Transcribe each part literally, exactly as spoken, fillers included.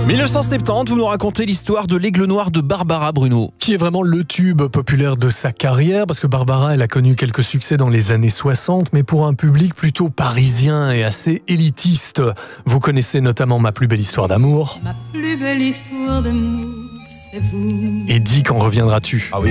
mille neuf cent soixante-dix, vous nous racontez l'histoire de l'Aigle Noir de Barbara, Bruno. Qui est vraiment le tube populaire de sa carrière, parce que Barbara, elle a connu quelques succès dans les années soixante, mais pour un public plutôt parisien et assez élitiste. Vous connaissez notamment Ma plus belle histoire d'amour. Ma plus belle histoire d'amour, c'est vous. Et Dis quand reviendras-tu. Ah oui.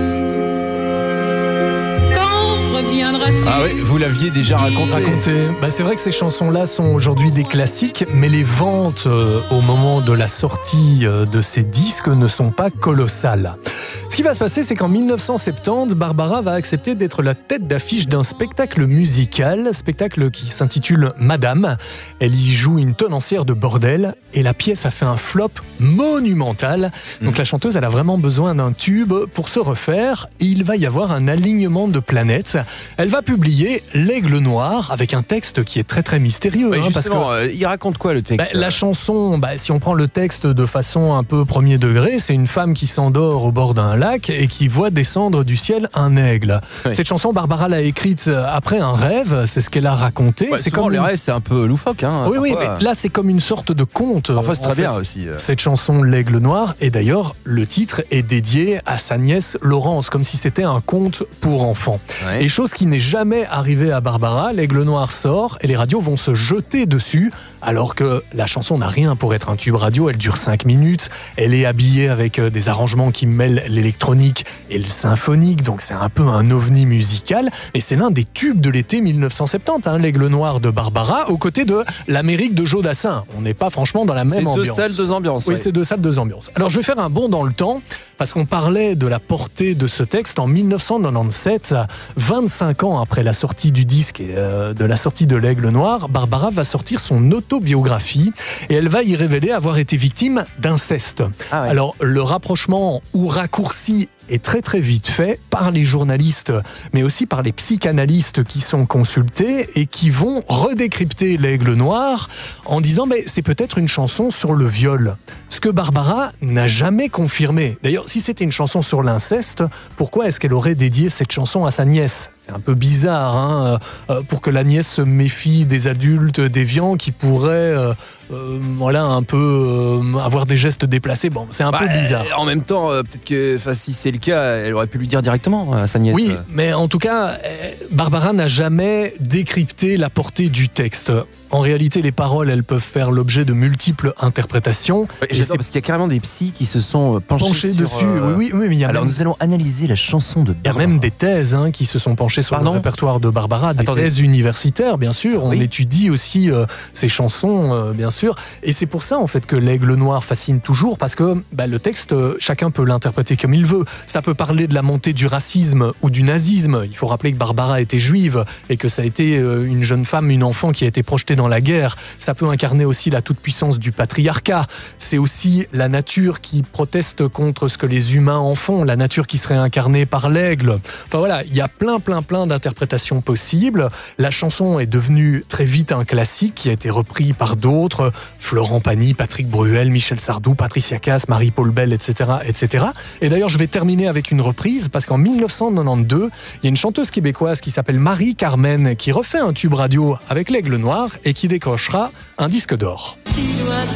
Ah oui, vous l'aviez déjà raconté. Raconté. Bah, c'est vrai que ces chansons-là sont aujourd'hui des classiques, mais les ventes euh, au moment de la sortie euh, de ces disques ne sont pas colossales. Ce qui va se passer, c'est qu'en mille neuf cent soixante-dix, Barbara va accepter d'être la tête d'affiche d'un spectacle musical, spectacle qui s'intitule Madame. Elle y joue une tenancière de bordel et la pièce a fait un flop monumental. Donc mmh. la chanteuse, elle a vraiment besoin d'un tube pour se refaire et il va y avoir un alignement de planètes. Elle va publier L'Aigle Noir avec un texte qui est très très mystérieux. Oui, hein, parce que euh, il raconte quoi le texte? bah, La chanson, bah, si on prend le texte de façon un peu premier degré, c'est une femme qui s'endort au bord d'un lac et qui voit descendre du ciel un aigle. Oui. Cette chanson, Barbara l'a écrite après un rêve, c'est ce qu'elle a raconté. Ouais, c'est comme les une... rêves, c'est un peu loufoque. Hein, oui, oui, mais là c'est comme une sorte de conte. Enfin, c'est très fait, bien aussi. Cette chanson, L'Aigle Noir, et d'ailleurs le titre est dédié à sa nièce Laurence, comme si c'était un conte pour enfants. Ouais. Et chose qui n'est jamais arrivée à Barbara, L'Aigle Noir sort et les radios vont se jeter dessus, alors que la chanson n'a rien pour être un tube radio. Elle dure cinq minutes, elle est habillée avec des arrangements qui mêlent l'électronique et le symphonique, donc c'est un peu un ovni musical, et c'est l'un des tubes de l'été mille neuf cent soixante-dix, hein, L'Aigle Noir de Barbara, aux côtés de L'Amérique de Joe Dassin. On n'est pas franchement dans la même ambiance. C'est deux salles, deux ambiances. Oui, ouais. c'est deux salles, deux ambiances. Alors je vais faire un bond dans le temps, parce qu'on parlait de la portée de ce texte en mille neuf cent quatre-vingt-dix-sept, vingt-cinq ans après la sortie du disque et euh, de la sortie de L'Aigle Noir, Barbara va sortir son autobiographie et elle va y révéler avoir été victime d'inceste. Ah ouais. Alors le rapprochement ou raccourci est très très vite fait par les journalistes, mais aussi par les psychanalystes qui sont consultés et qui vont redécrypter L'Aigle Noir en disant mais c'est peut-être une chanson sur le viol. Ce que Barbara n'a jamais confirmé. D'ailleurs, si c'était une chanson sur l'inceste, pourquoi est-ce qu'elle aurait dédié cette chanson à sa nièce ? C'est un peu bizarre, hein, euh, pour que la nièce se méfie des adultes déviants qui pourraient, euh, euh, voilà, un peu euh, avoir des gestes déplacés. Bon, c'est un bah, peu bizarre. En même temps, euh, peut-être que, si c'est le cas, elle aurait pu lui dire directement à sa nièce. Oui, mais en tout cas, Barbara n'a jamais décrypté la portée du texte. En réalité, les paroles, elles peuvent faire l'objet de multiples interprétations. Ouais, J'adore parce qu'il y a carrément des psys qui se sont penchés, penchés sur, dessus. Euh... Oui, oui, oui, mais il y a Alors même... nous allons analyser la chanson de Barbara. Il y a même des thèses hein, qui se sont penchées sur Pardon le répertoire de Barbara, des Attendez. thèses universitaires, bien sûr. On oui. étudie aussi euh, ces chansons, euh, bien sûr. Et c'est pour ça, en fait, que L'Aigle Noir fascine toujours, parce que bah, le texte, euh, chacun peut l'interpréter comme il veut. Ça peut parler de la montée du racisme ou du nazisme. Il faut rappeler que Barbara était juive et que ça a été euh, une jeune femme, une enfant qui a été projetée dans la guerre. Ça peut incarner aussi la toute-puissance du patriarcat. C'est aussi la nature qui proteste contre ce que les humains en font, la nature qui serait incarnée par l'aigle. Enfin voilà, il y a plein, plein, plein d'interprétations possibles. La chanson est devenue très vite un classique qui a été repris par d'autres, Florent Pagny, Patrick Bruel, Michel Sardou, Patricia Cass, Marie-Paul Bell, et cetera, et cetera. Et d'ailleurs, je vais terminer avec une reprise parce qu'en mille neuf cent quatre-vingt-douze, il y a une chanteuse québécoise qui s'appelle Marie-Carmen qui refait un tube radio avec L'Aigle Noir et qui décrochera un disque d'or.